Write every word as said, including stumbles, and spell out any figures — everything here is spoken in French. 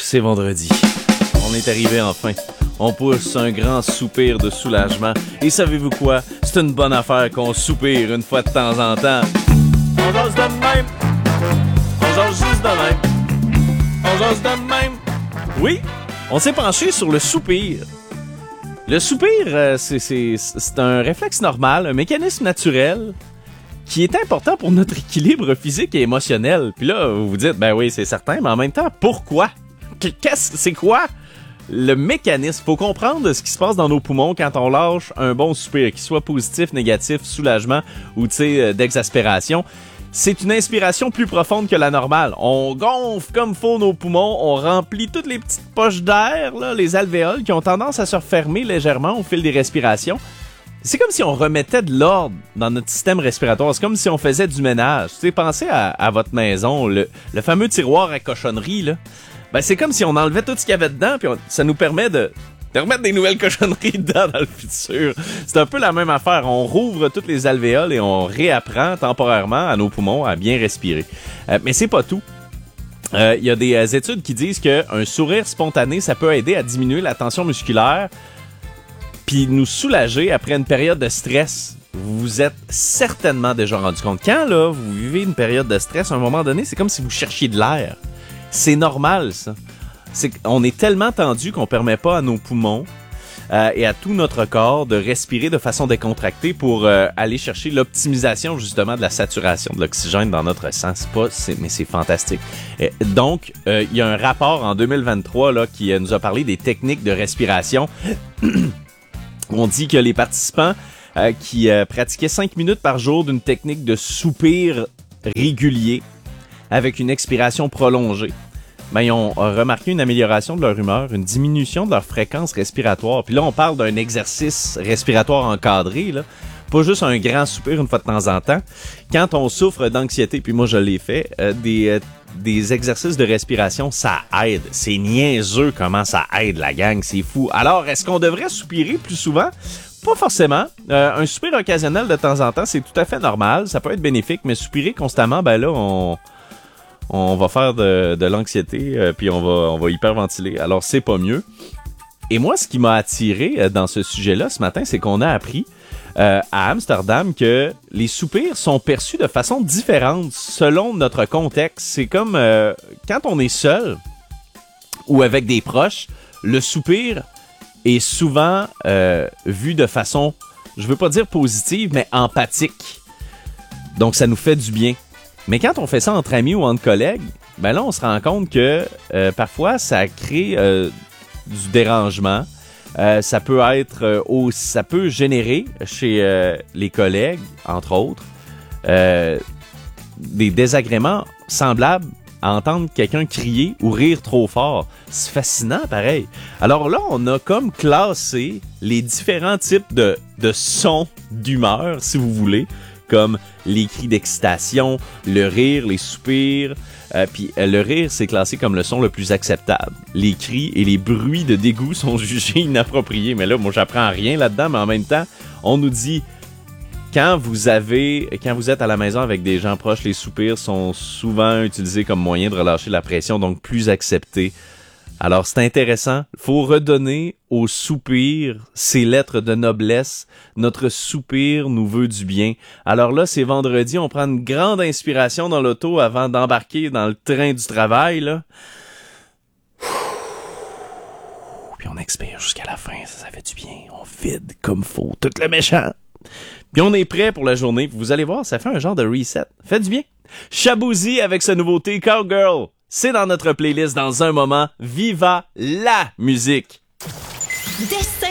c'est vendredi. On est arrivé enfin. On pousse un grand soupir de soulagement. Et savez-vous quoi? C'est une bonne affaire qu'on soupire une fois de temps en temps. On jase de même. On jase juste de même. On jase de même. Oui, on s'est penché sur le soupir. Le soupir, euh, c'est, c'est, c'est un réflexe normal, un mécanisme naturel qui est important pour notre équilibre physique et émotionnel. Puis là, vous vous dites, ben oui, c'est certain, mais en même temps, pourquoi? Qu'est-ce, c'est quoi le mécanisme? Faut comprendre ce qui se passe dans nos poumons quand on lâche un bon soupir, qu'il soit positif, négatif, soulagement ou, tu sais, d'exaspération. C'est une inspiration plus profonde que la normale. On gonfle comme faut nos poumons, on remplit toutes les petites poches d'air, là, les alvéoles, qui ont tendance à se refermer légèrement au fil des respirations. C'est comme si on remettait de l'ordre dans notre système respiratoire. C'est comme si on faisait du ménage. Tu sais, pensez à, à votre maison, le, le fameux tiroir à cochonneries, là. Ben, c'est comme si on enlevait tout ce qu'il y avait dedans, puis on, ça nous permet de, de remettre des nouvelles cochonneries dedans dans le futur. C'est un peu la même affaire. On rouvre toutes les alvéoles et on réapprend temporairement à nos poumons à bien respirer. Euh, mais c'est pas tout. Il euh, y a des euh, études qui disent qu'un sourire spontané, ça peut aider à diminuer la tension musculaire puis nous soulager après une période de stress. Vous vous êtes certainement déjà rendu compte. Quand là, vous vivez une période de stress, à un moment donné, c'est comme si vous cherchiez de l'air. C'est normal, ça. C'est qu'on est tellement tendu qu'on permet pas à nos poumons euh, et à tout notre corps de respirer de façon décontractée pour euh, aller chercher l'optimisation, justement, de la saturation de l'oxygène dans notre sang. C'est pas, c'est, mais c'est fantastique. Et donc, il euh, y a un rapport en deux mille vingt-trois là, qui euh, nous a parlé des techniques de respiration. On dit que les participants euh, qui euh, pratiquaient cinq minutes par jour d'une technique de soupir régulier avec une expiration prolongée, ben, ils ont remarqué une amélioration de leur humeur, une diminution de leur fréquence respiratoire. Puis là, on parle d'un exercice respiratoire encadré, là. Pas juste un grand soupir une fois de temps en temps. Quand on souffre d'anxiété, puis moi je l'ai fait, euh, des, euh, des exercices de respiration, ça aide. C'est niaiseux comment ça aide, la gang, c'est fou. Alors, est-ce qu'on devrait soupirer plus souvent? Pas forcément. Euh, un soupir occasionnel de temps en temps, c'est tout à fait normal. Ça peut être bénéfique, mais soupirer constamment, ben là, on... on va faire de, de l'anxiété, euh, puis on va, on va hyperventiler. Alors, c'est pas mieux. Et moi, ce qui m'a attiré euh, dans ce sujet-là ce matin, c'est qu'on a appris euh, à Amsterdam que les soupirs sont perçus de façon différente selon notre contexte. C'est comme euh, quand on est seul ou avec des proches, le soupir est souvent euh, vu de façon, je veux pas dire positive, mais empathique. Donc, ça nous fait du bien. Mais quand on fait ça entre amis ou entre collègues, ben là, on se rend compte que euh, parfois, ça crée euh, du dérangement. Euh, ça peut être, euh, au, ça peut générer chez euh, les collègues, entre autres, euh, des désagréments semblables à entendre quelqu'un crier ou rire trop fort. C'est fascinant, pareil. Alors là, on a comme classé les différents types de, de sons d'humeur, si vous voulez, comme les cris d'excitation, le rire, les soupirs. Euh, puis euh, le rire, c'est classé comme le son le plus acceptable. Les cris et les bruits de dégoût sont jugés inappropriés. Mais là, moi, j'apprends rien là-dedans, mais en même temps, on nous dit, quand vous avez, quand vous êtes à la maison avec des gens proches, les soupirs sont souvent utilisés comme moyen de relâcher la pression, donc plus acceptés. Alors, c'est intéressant. Faut redonner au soupir ses lettres de noblesse. Notre soupir nous veut du bien. Alors là, c'est vendredi, on prend une grande inspiration dans l'auto avant d'embarquer dans le train du travail, là. Puis on expire jusqu'à la fin, ça, ça fait du bien. On vide comme faut tout le méchant. Puis on est prêt pour la journée. Vous allez voir, ça fait un genre de reset. Fait du bien. Shaboozey avec sa nouveauté Cowgirl. C'est dans notre playlist dans un moment. Viva la musique!